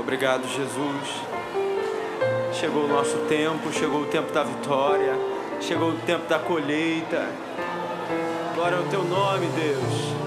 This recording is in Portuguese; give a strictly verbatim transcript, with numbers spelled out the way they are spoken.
Obrigado, Jesus. Chegou o nosso tempo, chegou o tempo da vitória, chegou o tempo da colheita. Glória ao teu nome, Deus.